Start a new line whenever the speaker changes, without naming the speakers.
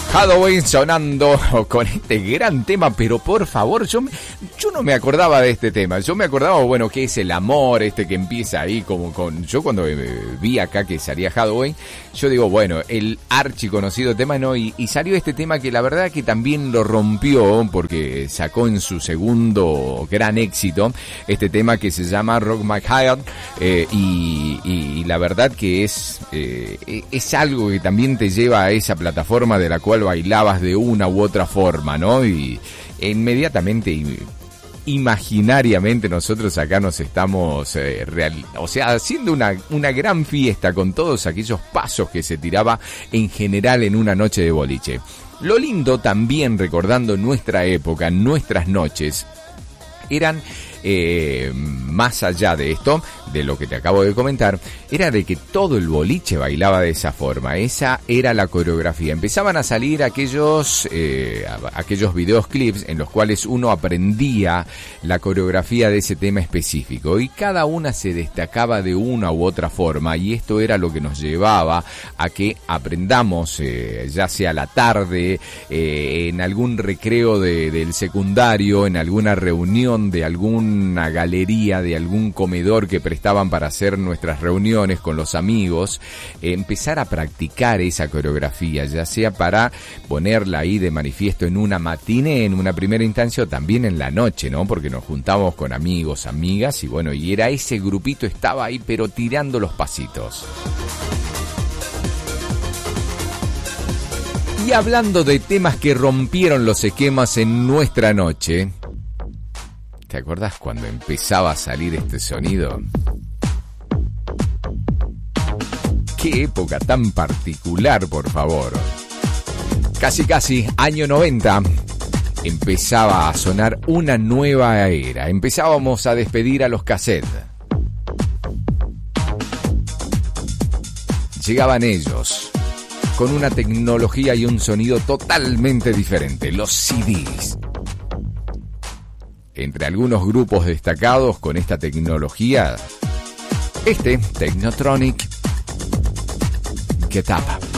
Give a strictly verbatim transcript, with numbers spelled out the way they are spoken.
Hathaway sonando con este gran tema, pero por favor, yo, yo no me acordaba de este tema. Yo me acordaba, bueno, que es el amor este que empieza ahí como con... Yo cuando vi acá que salía Hathaway, yo digo, bueno, el archiconocido tema, ¿no? Y, y salió este tema que la verdad que también lo rompió porque sacó en su segundo gran éxito este tema que se llama Rock My Heart, eh, y, y la verdad que es, eh, es algo que también te lleva a esa plataforma de la cual bailabas de una u otra forma, ¿no? Y inmediatamente, imaginariamente nosotros acá nos estamos, eh, real, o sea, haciendo una, una gran fiesta con todos aquellos pasos que se tiraba en general en una noche de boliche. Lo lindo también, recordando nuestra época, nuestras noches, eran... Eh, más allá de esto, de lo que te acabo de comentar, era de que todo el boliche bailaba de esa forma. Esa era la coreografía. Empezaban a salir aquellos eh, aquellos videos clips en los cuales uno aprendía la coreografía de ese tema específico y cada una se destacaba de una u otra forma, y esto era lo que nos llevaba a que aprendamos, eh, ya sea a la tarde, eh, en algún recreo de, del secundario, en alguna reunión de algún una galería, de algún comedor que prestaban para hacer nuestras reuniones con los amigos, eh, empezar a practicar esa coreografía, ya sea para ponerla ahí de manifiesto en una matiné, en una primera instancia, o también en la noche, ¿no? Porque nos juntábamos con amigos, amigas, y bueno, y era ese grupito, estaba ahí, pero tirando los pasitos. Y hablando de temas que rompieron los esquemas en nuestra noche, ¿te acordás cuando empezaba a salir este sonido? ¡Qué época tan particular, por favor! Casi casi, año noventa, empezaba a sonar una nueva era. Empezábamos a despedir a los cassettes. Llegaban ellos, con una tecnología y un sonido totalmente diferente, los C Ds. Entre algunos grupos destacados con esta tecnología, este, Technotronic, Get Up.